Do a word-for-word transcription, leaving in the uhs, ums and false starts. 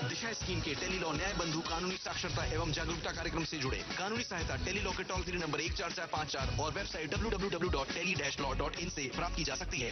दिशा scheme के tele law न्याय बंधु कानूनी साक्षरता एवं जागरूकता कार्यक्रम से जुड़े। कानूनी सहायता टेली लॉ के टोल फ्री नंबर एक चार चार पाँच चार और website W W W dot tele dash law dot in से प्राप्त की जा सकती है।